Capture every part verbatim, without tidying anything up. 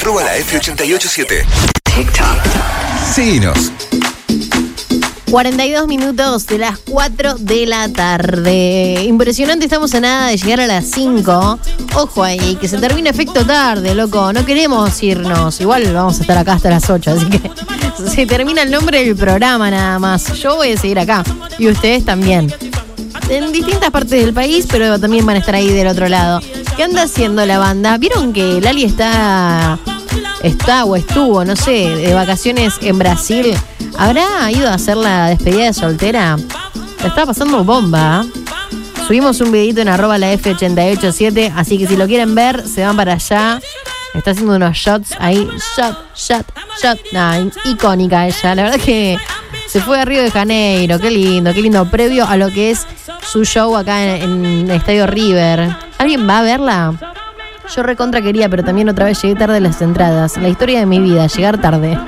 Arroba la F ochenta y ocho siete. TikTok. Síguenos. cuarenta y dos minutos de las cuatro de la tarde. Impresionante, estamos a nada de llegar a las cinco. Ojo ahí, que se termine efecto tarde, loco. No queremos irnos. Igual vamos a estar acá hasta las ocho, así que se termina el nombre del programa nada más. Yo voy a seguir acá y ustedes también. En distintas partes del país, pero también van a estar ahí del otro lado. ¿Qué anda haciendo la banda? ¿Vieron que Lali está, está o estuvo, no sé, de vacaciones en Brasil? ¿Habrá ido a hacer la despedida de soltera? La estaba pasando bomba. Subimos un videito en arroba la F ochenta y ocho siete, así que si lo quieren ver, se van para allá. Está haciendo unos shots ahí. Shot, shot, shot. Nah, icónica ella. La verdad que se fue a Río de Janeiro. Qué lindo, qué lindo. Previo a lo que es su show acá en, en Estadio River. ¿Alguien va a verla? Yo recontra quería, pero también otra vez llegué tarde a las entradas. La historia de mi vida, llegar tarde.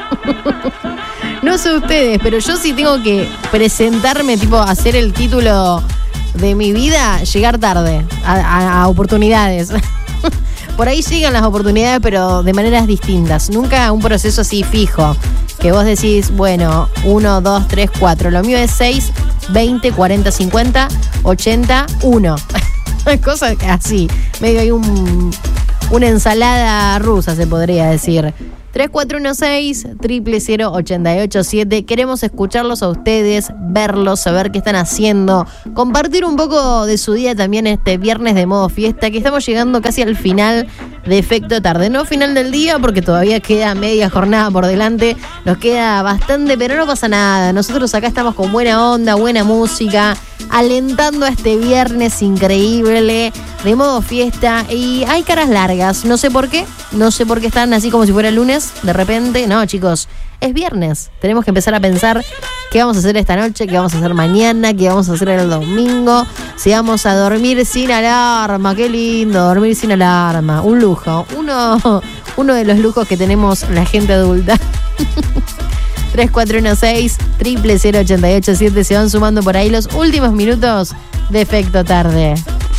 No sé ustedes, pero yo sí tengo que presentarme, tipo, hacer el título de mi vida, llegar tarde a, a, a oportunidades. Por ahí llegan las oportunidades, pero de maneras distintas. Nunca un proceso así fijo, que vos decís, bueno, uno, dos, tres, cuatro. Lo mío es seis, veinte, cuarenta, cincuenta, ochenta, uno. Cosas así, medio hay un, una ensalada rusa, se podría decir. tres cuatro uno seis, cero cero cero, ocho ocho siete. Queremos escucharlos a ustedes, verlos, saber qué están haciendo, compartir un poco de su día también este viernes de modo fiesta, que estamos llegando casi al final de efecto tarde. No final del día, porque todavía queda media jornada por delante, nos queda bastante, pero no pasa nada. Nosotros acá estamos con buena onda, buena música, alentando a este viernes increíble de modo fiesta. Y hay caras largas, no sé por qué, no sé por qué están así como si fuera el lunes, de repente. No, chicos, es viernes, tenemos que empezar a pensar qué vamos a hacer esta noche, qué vamos a hacer mañana, qué vamos a hacer el domingo, si vamos a dormir sin alarma. Qué lindo, dormir sin alarma, un lujo, uno, uno de los lujos que tenemos la gente adulta. tres cuatro uno seis, cero cero cero, ocho ocho siete. Se van sumando por ahí los últimos minutos de efecto tarde.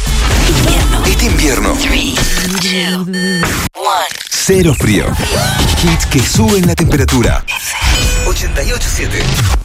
Este invierno, Three, two, one. cero frío. Hits que suben la temperatura. ochenta y ocho siete.